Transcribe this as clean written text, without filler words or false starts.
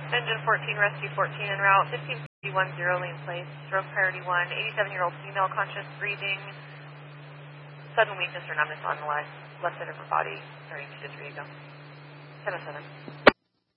Engine 14, Rescue 14 en route, 1510 Lane Place, stroke priority 1, 87-year-old female, conscious, breathing, sudden weakness or numbness on the left side of her body, starting 2 to 3 ago. 707.